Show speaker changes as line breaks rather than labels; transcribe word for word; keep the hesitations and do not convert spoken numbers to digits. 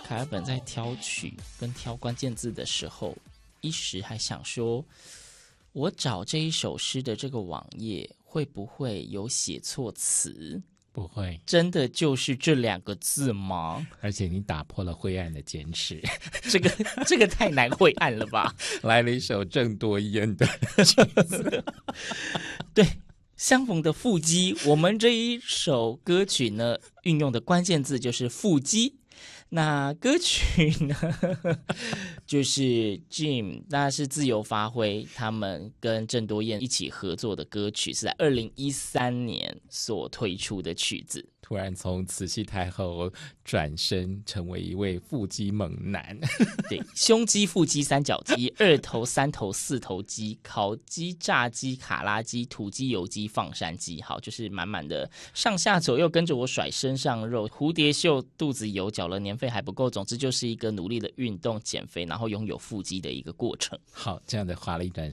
凯尔本在挑曲跟挑关键字的时候，一时还想说，我找这一首诗的这个网页会不会有写错词？
不会，
真的就是这两个字吗？
而且你打破了灰暗的坚持。
这个这个太难灰暗了吧？
来了一首郑多燕的
对，相逢的腹肌，我们这一首歌曲呢，运用的关键字就是腹肌。那歌曲呢，就是 Jim， 那是自由发挥，他们跟郑多燕一起合作的歌曲，是在二零一三年所推出的曲子。
突然从慈禧太后转身成为一位腹肌猛男。
对，胸肌、腹肌、三角肌、二头、三头、四头肌、烤鸡、炸鸡、卡拉鸡、土鸡、油鸡、放山鸡，好，就是满满的上下左右跟着我甩身上肉，蝴蝶袖，肚子有缴了年费还不够，总之就是一个努力的运动减肥，然后拥有腹肌的一个过程。
好，这样的华丽转